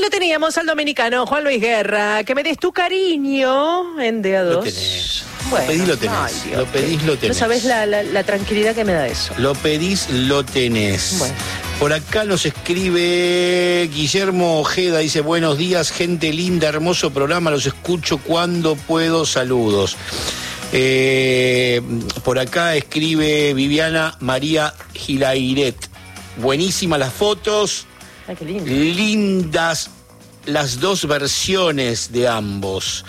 Lo teníamos al dominicano Juan Luis Guerra. Que me des tu cariño en DA2. Lo tenés. Bueno, lo pedís, lo tenés. ay, Dios, lo pedís, lo tenés. No sabés la tranquilidad que me da eso. Lo pedís, lo tenés. Bueno. Por acá nos escribe Guillermo Ojeda, dice: buenos días, gente linda, hermoso programa, los escucho cuando puedo, saludos. Por acá escribe Viviana María Gilairet: buenísimas las fotos. Ay, qué lindo. Lindas las dos versiones de ambos.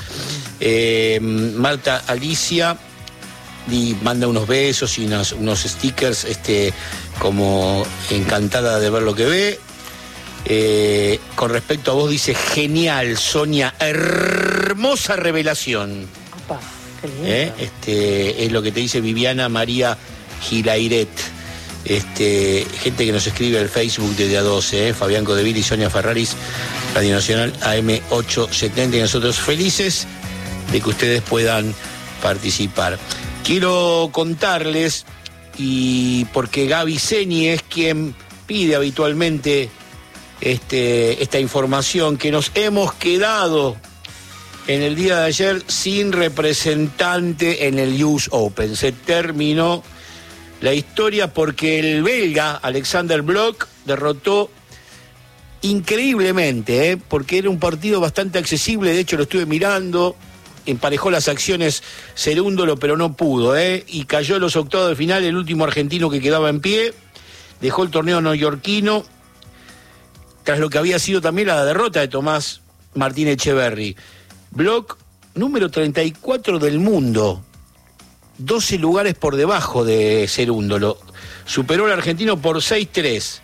Marta Alicia y manda unos besos y unos stickers, como encantada de ver lo que ve. Con respecto a vos dice: genial, Sonia, hermosa revelación. Opa, qué lindo. Es lo que te dice Viviana María Gilairet. Gente que nos escribe al Facebook de DA12, Fabián Codeville y Sonia Ferraris, Radio Nacional AM870, y nosotros felices de que ustedes puedan participar. Quiero contarles, y porque Gaby Seni es quien pide habitualmente esta información, que nos hemos quedado en el día de ayer sin representante en el US Open. Se terminó la historia porque el belga Alexander Bloch derrotó increíblemente, porque era un partido bastante accesible. De hecho, lo estuve mirando, emparejó las acciones Cerúndolo, pero no pudo, y cayó en los octavos de final el último argentino que quedaba en pie. Dejó el torneo neoyorquino tras lo que había sido también la derrota de Tomás Martín Echeverry. Bloch, número 34 del mundo, 12 lugares por debajo de Cerúndolo. Superó al argentino por 6-3,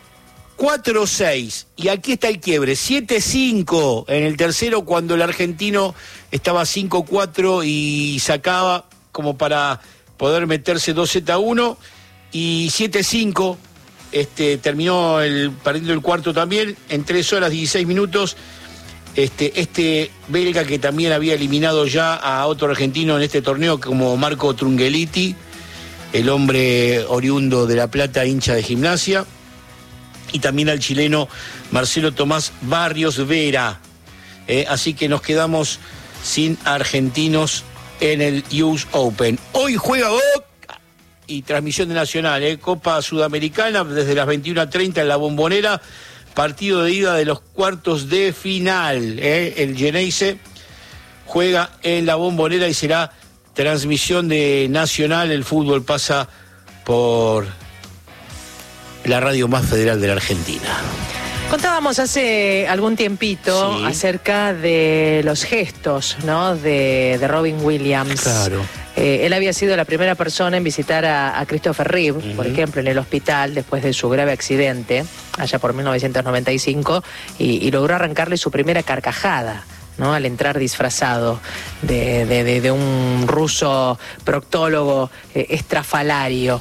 4-6, y aquí está el quiebre, 7-5 en el tercero, cuando el argentino estaba 5-4 y sacaba como para poder meterse 2-1, y 7-5, terminó perdiendo el cuarto también, en 3 horas 16 minutos. Belga, que también había eliminado ya a otro argentino en este torneo como Marco Trungelliti, el hombre oriundo de La Plata, hincha de Gimnasia, y también al chileno Marcelo Tomás Barrios Vera. Así que nos quedamos sin argentinos en el US Open. Hoy juega Boca, y transmisión de Nacional, Copa Sudamericana, desde las 21:30 en La Bombonera. Partido de ida de los cuartos de final. El Geneise juega en La Bombonera y será transmisión de Nacional. El fútbol pasa por la radio más federal de la Argentina. Contábamos hace algún tiempito acerca de los gestos, ¿no?, de Robin Williams. Claro. Él había sido la primera persona en visitar a Christopher Reeve, por ejemplo, en el hospital después de su grave accidente, allá por 1995, y logró arrancarle su primera carcajada, ¿no?, al entrar disfrazado de un ruso proctólogo estrafalario.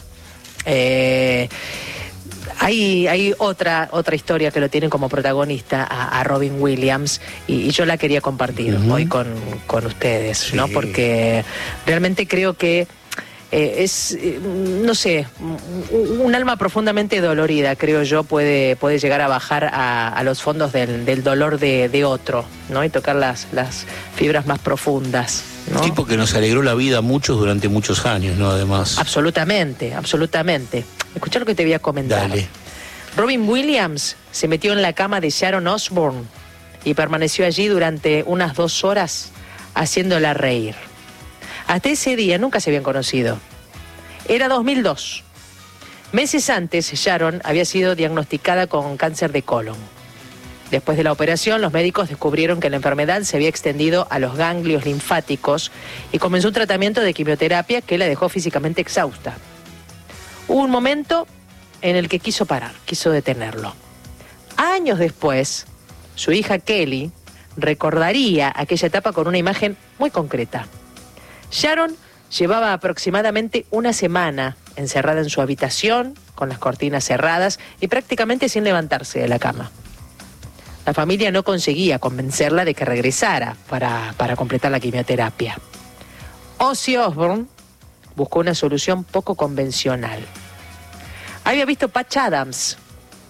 Hay otra historia que lo tiene como protagonista a Robin Williams, y yo la quería compartir hoy con ustedes, ¿no? Porque realmente creo que es, no sé, un alma profundamente dolorida, creo yo, puede llegar a bajar a los fondos del dolor de otro, ¿no? Y tocar las fibras más profundas, ¿no? Un tipo que nos alegró la vida a muchos durante muchos años, ¿no? Además. Absolutamente, absolutamente. Escuchá lo que te voy a comentar. Dale. Robin Williams se metió en la cama de Sharon Osbourne y permaneció allí durante unas 2 horas haciéndola reír. Hasta ese día nunca se habían conocido. Era 2002. Meses antes, Sharon había sido diagnosticada con cáncer de colon. Después de la operación, los médicos descubrieron que la enfermedad se había extendido a los ganglios linfáticos y comenzó un tratamiento de quimioterapia que la dejó físicamente exhausta. Hubo un momento en el que quiso parar, quiso detenerlo. Años después, su hija Kelly recordaría aquella etapa con una imagen muy concreta. Sharon llevaba aproximadamente una semana encerrada en su habitación, con las cortinas cerradas y prácticamente sin levantarse de la cama. La familia no conseguía convencerla de que regresara para completar la quimioterapia. Ozzy Osbourne buscó una solución poco convencional. Había visto Patch Adams,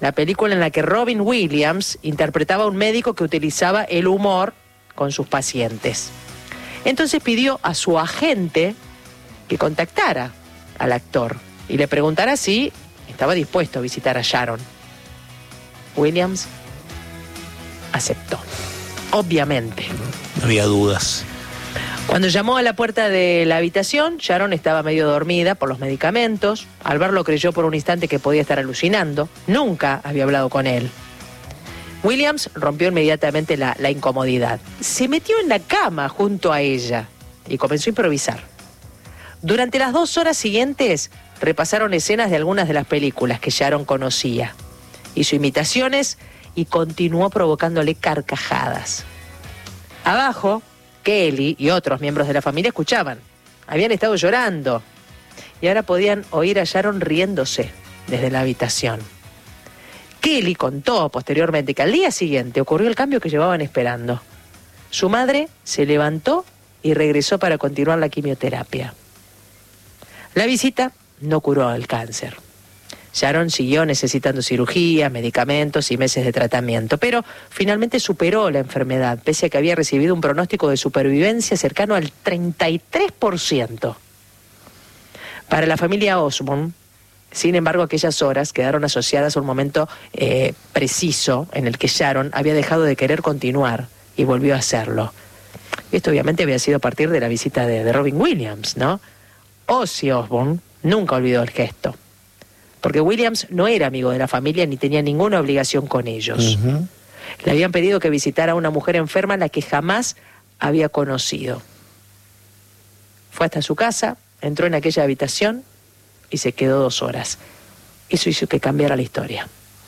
la película en la que Robin Williams interpretaba a un médico que utilizaba el humor con sus pacientes. Entonces pidió a su agente que contactara al actor y le preguntara si estaba dispuesto a visitar a Sharon. Williams aceptó, obviamente. No había dudas. Cuando llamó a la puerta de la habitación, Sharon estaba medio dormida por los medicamentos. Al verlo creyó por un instante que podía estar alucinando. Nunca había hablado con él. Williams rompió inmediatamente la incomodidad. Se metió en la cama junto a ella y comenzó a improvisar. Durante las 2 horas siguientes repasaron escenas de algunas de las películas que Sharon conocía. Hizo imitaciones y continuó provocándole carcajadas. Abajo, Kelly y otros miembros de la familia escuchaban. Habían estado llorando y ahora podían oír a Sharon riéndose desde la habitación. Kelly contó posteriormente que al día siguiente ocurrió el cambio que llevaban esperando. Su madre se levantó y regresó para continuar la quimioterapia. La visita no curó el cáncer. Sharon siguió necesitando cirugía, medicamentos y meses de tratamiento, pero finalmente superó la enfermedad, pese a que había recibido un pronóstico de supervivencia cercano al 33%. Para la familia Osborn, sin embargo, aquellas horas quedaron asociadas a un momento preciso en el que Sharon había dejado de querer continuar y volvió a hacerlo. Esto obviamente había sido a partir de la visita de Robin Williams, ¿no? Ozzy Osbourne nunca olvidó el gesto, porque Williams no era amigo de la familia ni tenía ninguna obligación con ellos. Uh-huh. Le habían pedido que visitara a una mujer enferma a la que jamás había conocido. Fue hasta su casa, entró en aquella habitación y se quedó 2 horas. Eso hizo que cambiara la historia.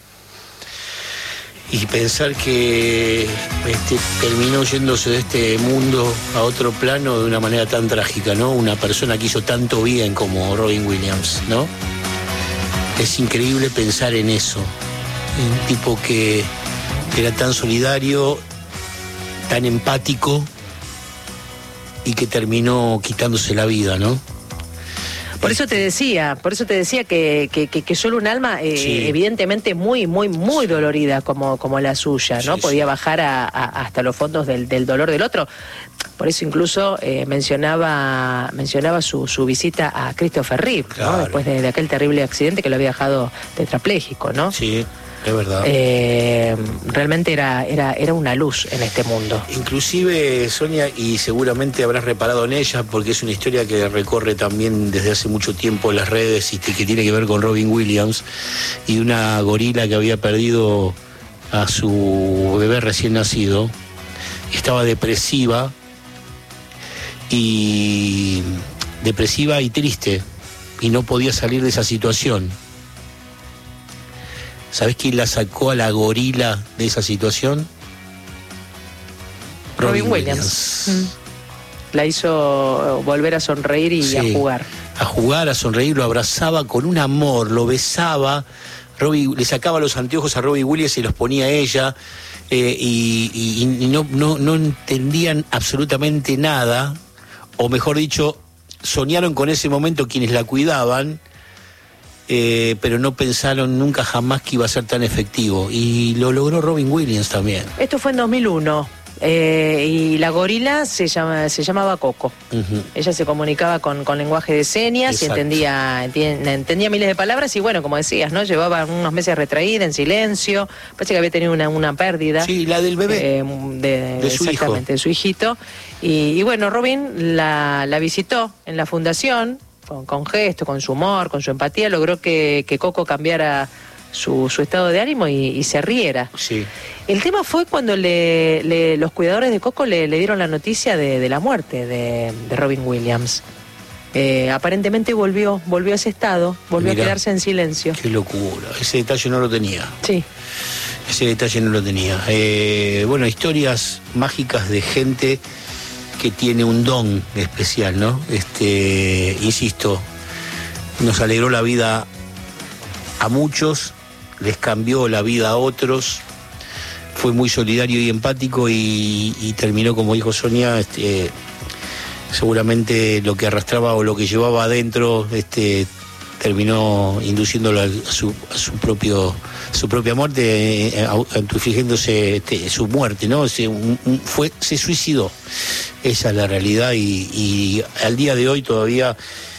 Y pensar que terminó yéndose de este mundo a otro plano de una manera tan trágica, ¿no? Una persona que hizo tanto bien como Robin Williams, ¿no? Es increíble pensar en eso. Un tipo que era tan solidario, tan empático y que terminó quitándose la vida, ¿no? Por eso te decía que solo un alma sí, evidentemente muy dolorida como la suya, ¿no? Sí, podía bajar hasta los fondos del dolor del otro. Por eso incluso mencionaba su visita a Christopher Reeve, claro, ¿no? Después de aquel terrible accidente que lo había dejado tetrapléjico, ¿no? Sí, es verdad. Realmente era una luz en este mundo. Inclusive, Sonia, y seguramente habrás reparado en ella, porque es una historia que recorre también desde hace mucho tiempo las redes y que tiene que ver con Robin Williams y una gorila que había perdido a su bebé recién nacido. Estaba depresiva y triste y no podía salir de esa situación. ¿Sabés quién la sacó a la gorila de esa situación? Robin Williams. La hizo volver a sonreír y sí, a jugar. A jugar, a sonreír, lo abrazaba con un amor, lo besaba. Le sacaba los anteojos a Robin Williams y los ponía a ella. Y no entendían absolutamente nada. O mejor dicho, soñaron con ese momento quienes la cuidaban. Pero no pensaron nunca jamás que iba a ser tan efectivo y lo logró Robin Williams también. Esto fue en 2001 y la gorila se llamaba Coco. Uh-huh. Ella se comunicaba con lenguaje de señas. Exacto. Y entendía miles de palabras y bueno, como decías, ¿no? Llevaba unos meses retraída, en silencio. Parece que había tenido una pérdida. Sí, la del bebé. De su hijo. De su hijito. Y bueno, Robin la visitó en la fundación. Con gesto, con su humor, con su empatía, logró que Coco cambiara su estado de ánimo y se riera. Sí. El tema fue cuando los cuidadores de Coco le dieron la noticia de la muerte de Robin Williams. Aparentemente volvió a ese estado, volvió a quedarse en silencio. Qué locura, ese detalle no lo tenía. Sí. Ese detalle no lo tenía. Bueno, historias mágicas de gente que tiene un don especial, ¿no? Insisto, nos alegró la vida a muchos, les cambió la vida a otros, fue muy solidario y empático y terminó, como dijo Sonia, seguramente lo que arrastraba o lo que llevaba adentro terminó induciéndolo a su propia muerte, infligiéndose su muerte, ¿no? Se suicidó. Esa es la realidad y al día de hoy todavía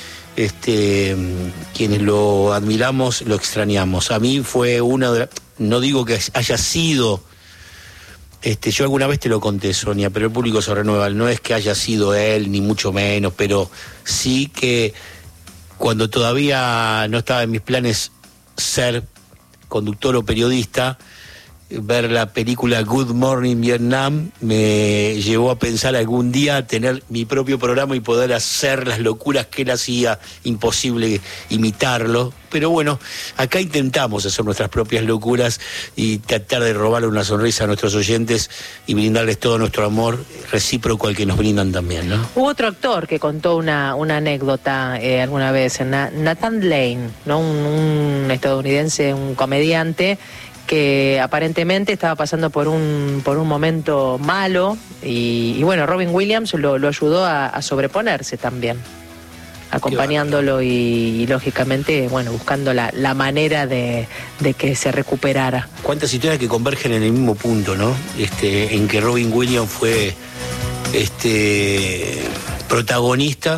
quienes lo admiramos lo extrañamos. A mí fue no digo que haya sido, yo alguna vez te lo conté, Sonia, pero el público se renueva, no es que haya sido él, ni mucho menos, pero sí que cuando todavía no estaba en mis planes ser conductor o periodista, ver la película Good Morning Vietnam me llevó a pensar algún día tener mi propio programa y poder hacer las locuras que él hacía. Imposible imitarlo, pero bueno, acá intentamos hacer nuestras propias locuras y tratar de robarle una sonrisa a nuestros oyentes y brindarles todo nuestro amor recíproco al que nos brindan también, ¿no? Hubo otro actor que contó una anécdota alguna vez, Nathan Lane, ¿no? Un estadounidense, un comediante que aparentemente estaba pasando por un momento malo y bueno, Robin Williams lo ayudó a sobreponerse también, acompañándolo y lógicamente, bueno, buscando la manera de que se recuperara. Cuántas historias que convergen en el mismo punto, ¿no? En que Robin Williams fue protagonista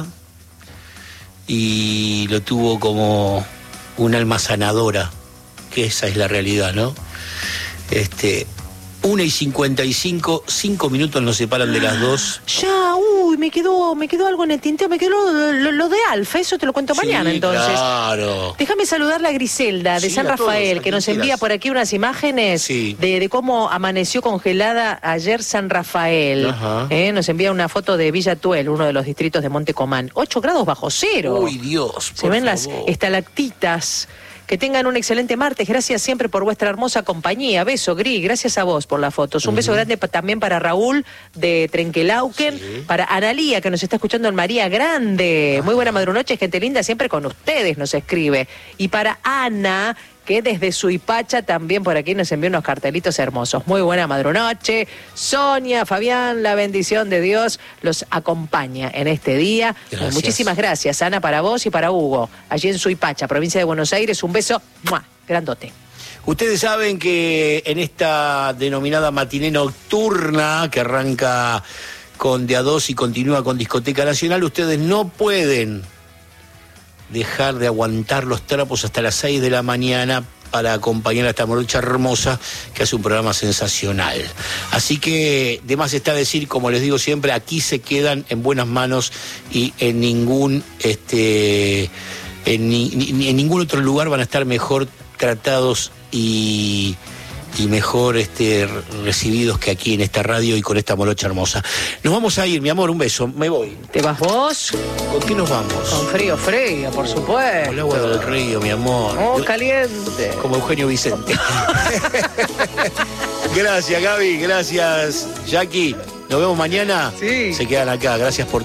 y lo tuvo como un alma sanadora, que esa es la realidad, ¿no? 1:55, 5 minutos nos separan de las 2. Ya, me quedó algo en el tintero, me quedó lo de Alfa, eso te lo cuento mañana entonces. Claro. Déjame saludarle a Griselda de San Rafael, todos, que nos envía por aquí unas imágenes de cómo amaneció congelada ayer San Rafael. Nos envía una foto de Villa Tuel, uno de los distritos de Monte Comán. 8 grados bajo cero. Uy, Dios. Se ven las estalactitas. Que tengan un excelente martes. Gracias siempre por vuestra hermosa compañía. Beso, Gris. Gracias a vos por las fotos. Un beso grande también para Raúl de Trenquelauquen. Para Analía, que nos está escuchando en María Grande. Muy buena madrunoche, gente linda. Siempre con ustedes nos escribe. Y para Ana, que desde Suipacha también por aquí nos envió unos cartelitos hermosos. Muy buena madrunoche. Sonia, Fabián, la bendición de Dios los acompaña en este día. Muchísimas gracias, Ana, para vos y para Hugo, allí en Suipacha, provincia de Buenos Aires. Un beso grandote. Ustedes saben que en esta denominada matiné nocturna, que arranca con De a 2 y continúa con Discoteca Nacional, ustedes no pueden dejar de aguantar los trapos hasta las 6 de la mañana para acompañar a esta morocha hermosa que hace un programa sensacional. Así que de más está decir, como les digo siempre, aquí se quedan en buenas manos y en ningún en ningún otro lugar van a estar mejor tratados y mejor recibidos que aquí en esta radio y con esta morocha hermosa. Nos vamos a ir, mi amor, un beso, me voy. ¿Te vas vos? ¿Con qué nos vamos? Con frío, por supuesto. Con el agua del río, mi amor. Oh, caliente. Como Eugenio Vicente. Gracias, Gaby, gracias, Jackie. Nos vemos mañana. Sí. Se quedan acá, gracias por